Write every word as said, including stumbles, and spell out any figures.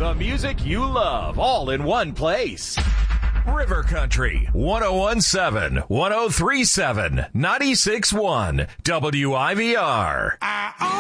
The music you love, all in one place. River Country, one oh one point seven, one oh three point seven, ninety-six point one, W I V R. I